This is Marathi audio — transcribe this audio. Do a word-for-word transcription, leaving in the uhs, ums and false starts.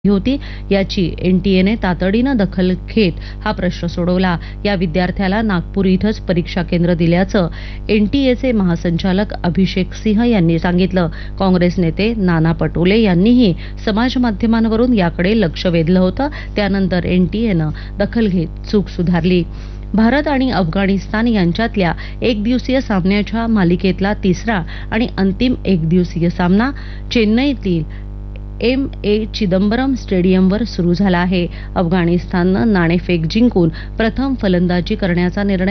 होती याची एनटीएने तातडीनं दखल घेत हा प्रश्न सोडवला. या विद्यार्थ्याला नागपूर इथंच परीक्षा केंद्र दिल्याचं एनटीएचे महासंचालक अभिषेक सिंह यांनी सांगितलं. काँग्रेस नेते नाना पटोले यांनीही समाज माध्यमांवरून याकडे लक्ष वेधलं होतं. त्यानंतर एनटीएनं दखल घेत चूक सुधारली. भारत आणि अफगाणिस्तान यांच्यातल्या एकदिवसीय सामन्याच्या मालिकेतला तिसरा आणि अंतिम एकदिवसीय सामना चेन्नईतील एम ए चिदंबरम स्टेडियमवर सुरू झाला आहे. अफगाणिस्ताननं नाणेफेक जिंकून प्रथम फलंदाजी करण्याचा निर्णय